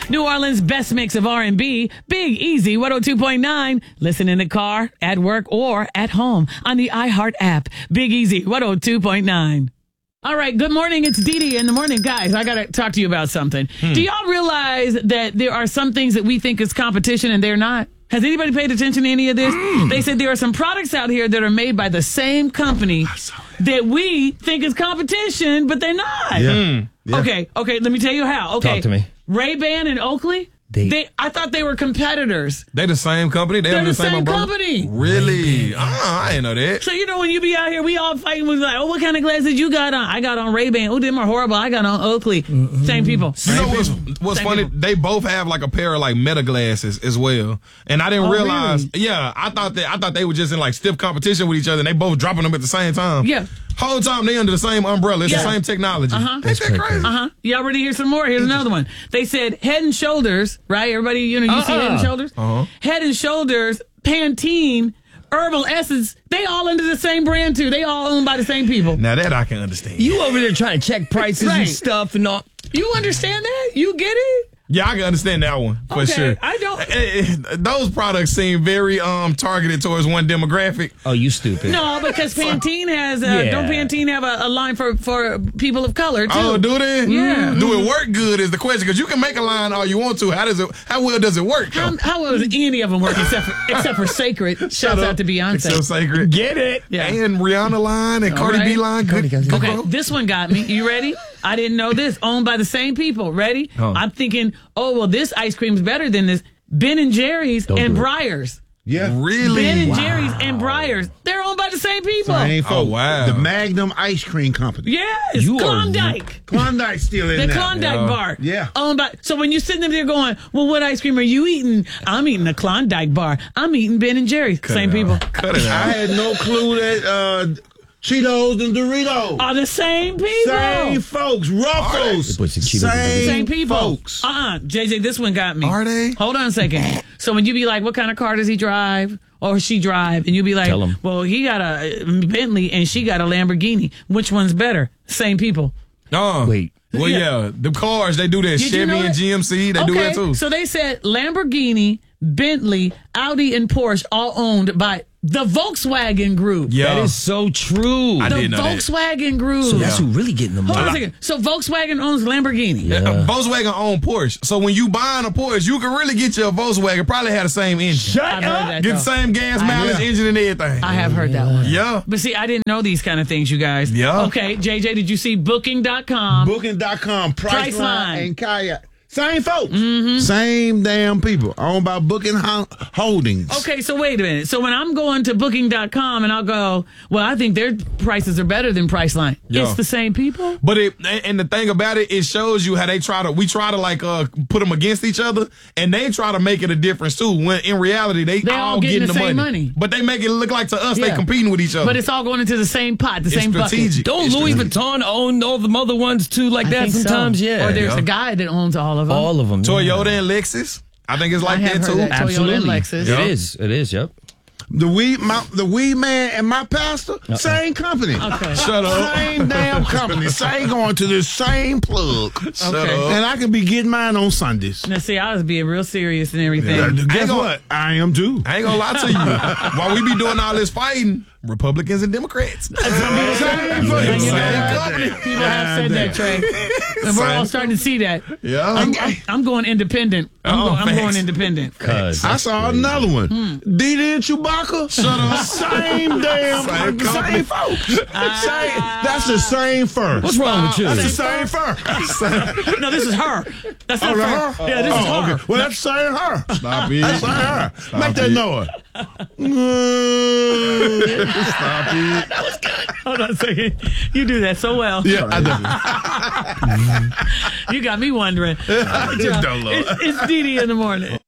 New Orleans' best mix of R&B, Big Easy 102.9. Listen in the car, at work, or at home on the iHeart app. Big Easy 102.9. All right, good morning. It's Dee Dee in the morning. Guys, I got to talk to you about something. Do y'all realize that there are some things that we think is competition and they're not? Has anybody paid attention to any of this? They said there are some products out here that are made by the same company that we think is competition, but they're not. Yeah. Okay, let me tell you how. Okay. Talk to me. Ray-Ban and Oakley? I thought they were competitors. They the same company? They're the same umbrella? company. Really? I didn't know that. So, when you be out here, we all fighting with like, what kind of glasses you got on? I got on Ray-Ban. Oh, them are horrible. I got on Oakley. Same people. You know what's funny? People. They both have like a pair of like Meta glasses as well. And I didn't realize. Really? Yeah, I thought they were just in like stiff competition with each other and they both dropping them at the same time. Yeah. Whole time they under the same umbrella. It's the same technology. Ain't that crazy? Y'all ready to hear some more? Here's another one. They said Head and Shoulders, right? Everybody, you see Head and Shoulders? Head and Shoulders, Pantene, Herbal Essence, they all under the same brand too. They all owned by the same people. Now that I can understand. You over there trying to check prices and stuff and all. You understand that? You get it? Yeah, I can understand that one for sure. I don't. Those products seem very targeted towards one demographic. Oh, you stupid. No, because Pantene has don't Pantene have a line for people of color too? Oh, do they? Yeah. Do it work good is the question, because you can make a line all you want to. How well does it work? How well does any of them work except for Sacred? Shouts out to Beyonce. Except Sacred. Get it? Yeah. And Rihanna line and Cardi B line. Good. Okay, this one got me. You ready? I didn't know this. Owned by the same people. Ready? I'm thinking, this ice cream's better than this. Ben & Jerry's and Breyers. Yeah. Really? Ben & Jerry's and Breyers. They're owned by the same people. Same folks. Oh, wow. The Magnum Ice Cream Company. Yes. Klondike. Klondike's still in there. The Klondike bar. Yeah. Owned by. So when you're sitting there going, well, what ice cream are you eating? I'm eating the Klondike bar. I'm eating Ben & Jerry's. Same people. Cut it out. I had no clue that Cheetos and Doritos Are the same people. Same folks. Ruffles. Same people. Folks. JJ, this one got me. Are they? Hold on a second. So when you be like, what kind of car does he drive or she drive? And you be like, Tell 'em. well, he got a Bentley and she got a Lamborghini. Which one's better? Same people. Wait. Well, yeah. The cars, they do that. Did you Chevy know and that? GMC, they do that too. So they said Lamborghini, Bentley, Audi, and Porsche all owned by the Volkswagen Group. Yeah. That is so true. I The didn't know that. Volkswagen Group. So that's who really getting the Hold on a money. second. So Volkswagen owns Lamborghini. Yeah. Volkswagen own Porsche. So when you buying a Porsche, you can really get your Volkswagen. Probably have the same engine. I've heard that, Get the though. same gas mileage, engine, and everything. I have heard that one. Yeah. But see, I didn't know these kind of things, you guys. Yeah. Okay, JJ, did you see Booking.com? Booking.com, Priceline. Priceline, and Kayak. Same folks. Same damn people. Owned by Booking Holdings. Okay, so wait a minute. So when I'm going to Booking.com and I'll go, well, I think their prices are better than Priceline. Yeah. It's the same people? But and the thing about it, it shows you how we try to like put them against each other, and they try to make it a difference too. When in reality, they all getting the same money. money. But they make it look like to us they Yeah. competing with each other. But it's all going into the same pot, the It's same bucket. strategic. Don't It's Louis strategic. Vuitton own all the other ones too, like I that think so. sometimes? Yeah. Or there's a guy that owns all of them. all of them. Toyota and Lexus. I think it's like I have that heard too. that. Toyota Absolutely. and Lexus. Yeah. It is. Yep. The weed man and my pastor, same company. Okay. Shut up. Same damn company. Same going to the same plug. Shut Okay. up. And I can be getting mine on Sundays. Now, see, I was being real serious and everything. Guess what? I am too. I ain't gonna lie to you. While we be doing all this fighting, Republicans and Democrats. Same And you know Same what? company. People have said that, Trey. And we're all starting to see that. Yeah. I'm going independent. I'm going independent. I saw another one. Didi and Chewbacca. Shut up. Same damn Same company. same folks. That's the same fur. What's wrong with you? That's the same fur. No, this is her. That's not her? her. Yeah, this is her. Okay. Well, that's the same her. Stop it. That's her. Make that noise. Stop it. Hold on a second. You do that so well. Yeah, I do. You got me wondering. Don't look. It's Dee Dee in the morning.